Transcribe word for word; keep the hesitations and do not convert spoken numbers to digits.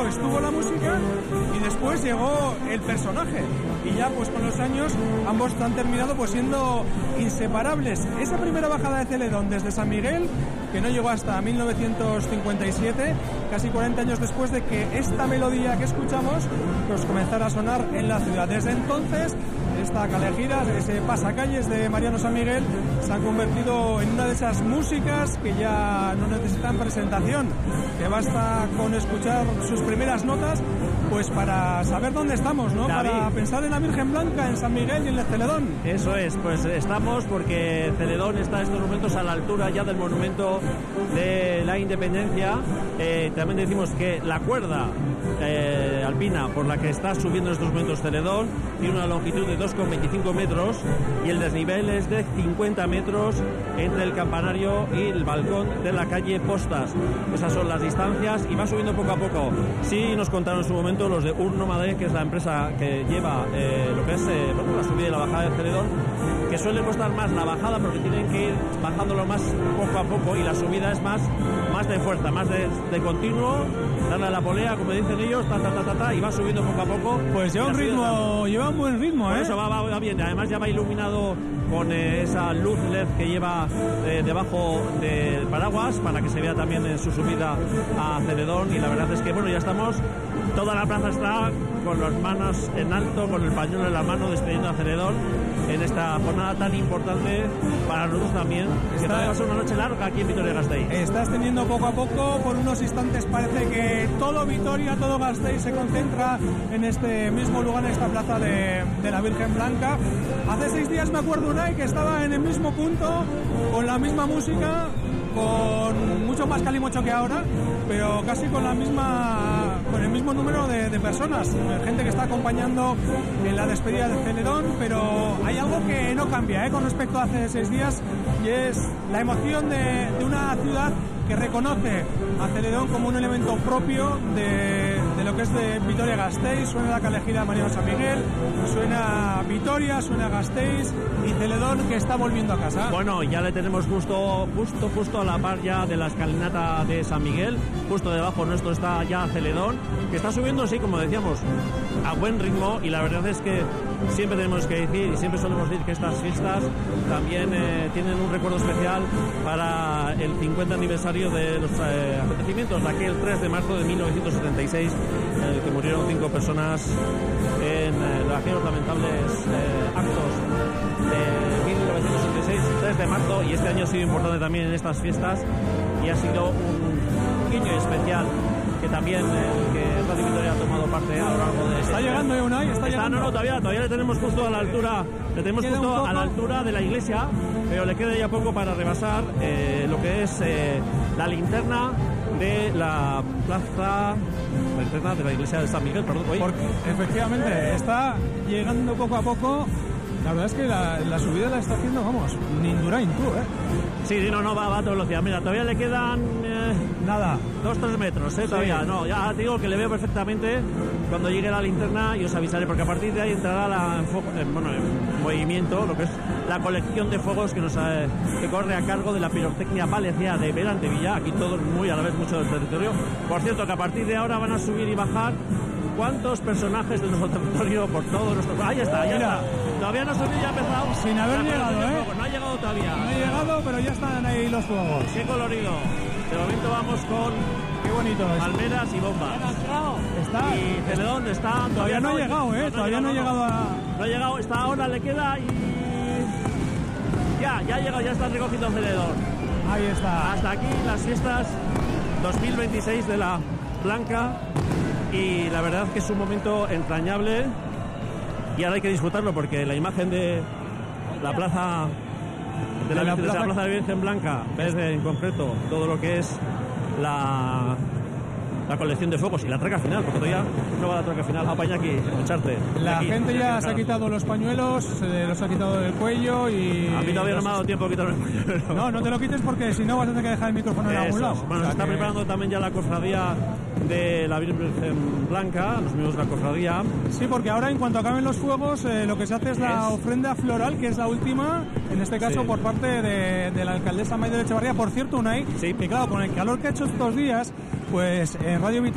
estuvo la música y después llegó el personaje. Y ya pues con los años ambos han terminado pues siendo inseparables. Esa primera bajada de Celedón desde San Miguel, que no llegó hasta mil novecientos cincuenta y siete, casi cuarenta años después de que esta melodía que escuchamos pues comenzara a sonar en la ciudad. Desde entonces, esta calejira, ese pasacalles de Mariano San Miguel, se han convertido en una de esas músicas que ya no necesitan presentación, que basta con escuchar sus primeras notas pues para saber dónde estamos, ¿no? David. Para pensar en la Virgen Blanca, en San Miguel y en el Celedón. Eso es, pues estamos porque Celedón está en estos momentos a la altura ya del monumento de la Independencia. Eh, también decimos que la cuerda eh, alpina por la que está subiendo en estos momentos Celedón tiene una longitud de dos coma veinticinco metros y el desnivel es de cincuenta metros entre el campanario y el balcón de la calle Postas. Esas son las distancias y va subiendo poco a poco. Sí nos contaron en su momento los de Urnomade, que es la empresa que lleva eh, lo que es eh, bueno, la subida y la bajada de Celedón, que suele costar más la bajada porque tienen que ir bajándolo más poco a poco y la subida es más, más de fuerza, más de, de continuo, darle a la polea, como dicen ellos, ta, ta, ta, ta, ta, y va subiendo poco a poco. Pues lleva un ritmo, lleva un buen ritmo, por ¿eh? Eso va, va, va bien, además ya va iluminado con eh, esa luz L E D que lleva eh, debajo del paraguas para que se vea también en su subida a Celedón, y la verdad es que bueno, ya estamos, toda la plaza está con las manos en alto, con el pañuelo en la mano, despidiendo a Celedón en esta jornada tan importante para nosotros también, que Está, también va a ser una noche larga aquí en Vitoria-Gasteiz. Estás teniendo poco a poco, por unos instantes parece que todo Vitoria, todo Gasteiz se concentra en este mismo lugar, en esta plaza de, de la Virgen Blanca. Hace seis días me acuerdo, Unai, que estaba en el mismo punto, con la misma música, con mucho más calimocho que ahora, pero casi con la misma, con el mismo número de, de personas, gente que está acompañando en la despedida de Celedón, pero hay algo que no cambia, ¿eh? Con respecto a hace seis días, y es la emoción de, de una ciudad que reconoce a Celedón como un elemento propio de, de lo que es de Vitoria-Gasteiz. Suena la calejira de Mariano San Miguel, suena Vitoria, suena Gasteiz y Celedón, que está volviendo a casa. Bueno, ya le tenemos justo, justo, justo a la par ya de la escalinata de San Miguel, justo debajo nuestro está ya Celedón, que está subiendo, sí, como decíamos, a buen ritmo, y la verdad es que siempre tenemos que decir, y siempre solemos decir que estas fiestas también eh, tienen un recuerdo especial para el cincuenta aniversario de los eh, acontecimientos de aquel tres de marzo de mil novecientos setenta y seis, en el que murieron cinco personas en eh, aquellos lamentables eh, actos de mil novecientos setenta y seis, tres de marzo, y este año ha sido importante también en estas fiestas, y ha sido un guiño especial que también el que Radio Vitoria ha tomado parte a lo largo de... Está llegando, ¿eh, Unai? Está, está llegando. No, no, todavía, todavía le tenemos justo a la altura, le tenemos justo a la altura de la iglesia, pero le queda ya poco para rebasar eh, lo que es eh, la linterna de la plaza, la linterna de la iglesia de San Miguel, perdón. Hoy. Porque efectivamente está llegando poco a poco. La verdad es que la, la subida la está haciendo, vamos, ni Indurain tú, ¿eh? Sí, sí, no, no, va, va a toda velocidad. Mira, todavía le quedan... Eh, nada. Dos, tres metros, ¿eh? Sí. Todavía, no, ya te digo que le veo perfectamente cuando llegue la linterna, y os avisaré, porque a partir de ahí entrará la, en, bueno, en movimiento, lo que es la colección de fuegos que nos eh, que corre a cargo de la pirotecnia valenciana de Berantevilla, aquí todos muy a la vez, mucho del territorio. Por cierto, que a partir de ahora van a subir y bajar cuántos personajes de nuestro territorio por todo nuestro... Ahí está, ya está. Todavía no ha subido, ya ha empezado. Sin haber llegado, ¿eh? No ha llegado todavía. No ha llegado, pero ya están ahí los fuegos. Qué colorido. De momento vamos con... Qué bonito es. Palmeras y bombas. Está. Y Celedón está... Todavía, todavía no ha llegado, ¿eh? No, todavía no ha llegado a... No ha llegado, esta hora le queda y... Ya, ya ha llegado, ya está recogiendo Celedón. Ahí está. Hasta aquí las fiestas dos mil veintiséis de la Blanca, y la verdad que es un momento entrañable, y ahora hay que disfrutarlo, porque la imagen de la plaza de la, de la, de plaza... la plaza de Virgen Blanca, ves en concreto todo lo que es la la colección de fuegos y la traca final, porque todavía no va la traca final. Apaña aquí, echarte. La aquí, gente ya se ha aquí. quitado los pañuelos, se los ha quitado del cuello y... A mí todavía no me ha dado tiempo a quitarme el pañuelo. No, no te lo quites, porque si no vas a tener que dejar el micrófono en algún lado. Bueno, o sea se está que... preparando también ya la cofradía de la Virgen Blanca, los miembros de la cofradía. Sí, porque ahora en cuanto acaben los fuegos, eh, lo que se hace es la es... ofrenda floral, que es la última, en este caso sí, por parte de, de la alcaldesa Maider Echevarría. Por cierto, Unai, sí, que claro, con el calor que ha hecho estos días, pues en Radio Vitoria